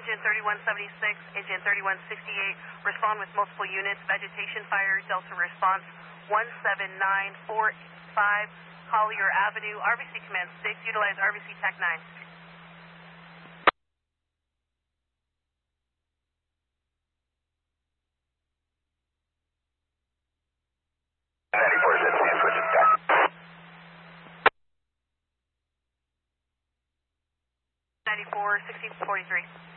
Engine 3176, Engine 3168, respond with multiple units. Vegetation fire, Delta response 17945, Collier Avenue. RBC Command 6, utilize RBC TAC 9. Switch 1643.